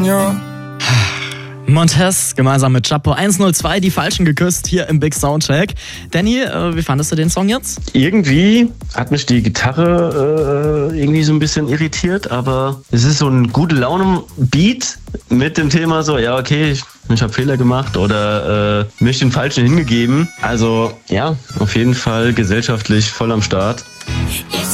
Ja. Montez gemeinsam mit Chapo 102, die Falschen geküsst, hier im Big Soundcheck. Danny, wie fandest du den Song jetzt? Irgendwie hat mich die Gitarre irgendwie so ein bisschen irritiert, aber es ist so ein gute Laune-Beat mit dem Thema so, ja okay, ich habe Fehler gemacht oder mich den Falschen hingegeben. Also ja, auf jeden Fall gesellschaftlich voll am Start.